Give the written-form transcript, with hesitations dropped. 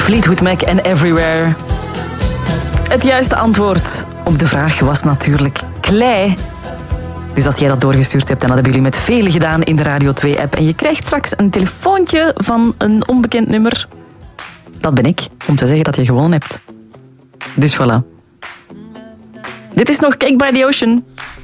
Fleetwood Mac en Everywhere. Het juiste antwoord op de vraag was natuurlijk klei. Dus als jij dat doorgestuurd hebt, dan hadden jullie met velen gedaan in de Radio 2-app. En je krijgt straks een telefoontje van een onbekend nummer. Dat ben ik, om te zeggen dat je gewonnen hebt. Dus voilà. Dit is nog Cake by the Ocean.